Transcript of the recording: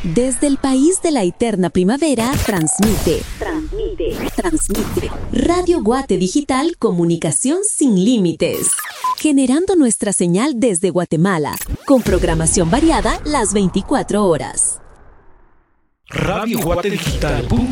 Desde el país de la eterna primavera, transmite. Radio Guate Digital, comunicación sin límites. Generando nuestra señal desde Guatemala, con programación variada las 24 horas. RadioGuateDigital.com